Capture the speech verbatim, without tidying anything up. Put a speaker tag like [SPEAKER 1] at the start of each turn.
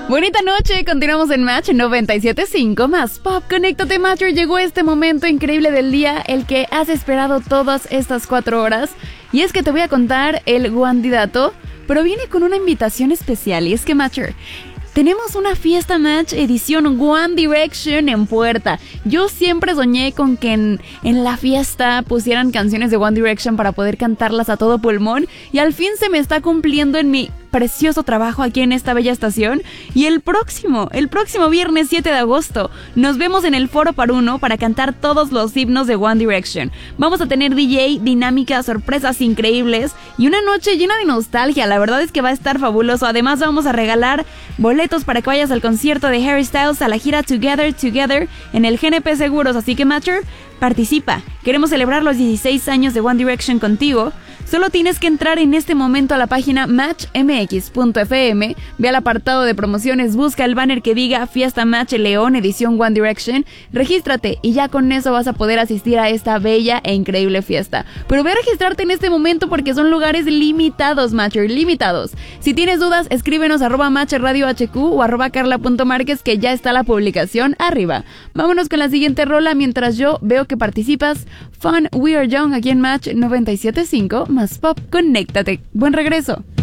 [SPEAKER 1] Bonita noche, continuamos en Match noventa y siete punto cinco más Pop. Conéctate, Matcher. Llegó este momento increíble del día, el que has esperado todas estas cuatro horas. Y es que te voy a contar el Wandidato, pero viene con una invitación especial. Y es que, Matcher, tenemos una fiesta Match edición One Direction en puerta. Yo siempre soñé con que en, en la fiesta pusieran canciones de One Direction para poder cantarlas a todo pulmón. Y al fin se me está cumpliendo en mi precioso trabajo aquí en esta bella estación. Y el próximo, el próximo viernes siete de agosto, nos vemos en el Foro Paruno para cantar todos los himnos de One Direction. Vamos a tener D J, dinámicas, sorpresas increíbles y una noche llena de nostalgia. La verdad es que va a estar fabuloso. Además vamos a regalar boletos para que vayas al concierto de Harry Styles, a la gira Together Together en el G N P Seguros. Así que, Matcher, participa. Queremos celebrar los dieciséis años de One Direction contigo. Solo tienes que entrar en este momento a la página match m x punto f m, ve al apartado de promociones, busca el banner que diga Fiesta Match León edición One Direction, regístrate y ya con eso vas a poder asistir a esta bella e increíble fiesta. Pero ve a registrarte en este momento porque son lugares limitados, Matcher, limitados. Si tienes dudas, escríbenos arroba Matcher Radio H Q o arroba carla punto márquez, que ya está la publicación arriba. Vámonos con la siguiente rola mientras yo veo que participas. Fun We Are Young aquí en Match noventa y siete punto cinco más Pop. Conéctate. Buen regreso.